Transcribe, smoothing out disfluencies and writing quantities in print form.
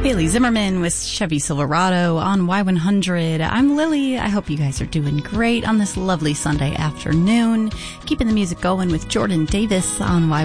Bailey Zimmerman with Chevy Silverado on Y100. I'm Lily. I hope you guys are doing great on this lovely Sunday afternoon. Keeping the music going with Jordan Davis on Y100.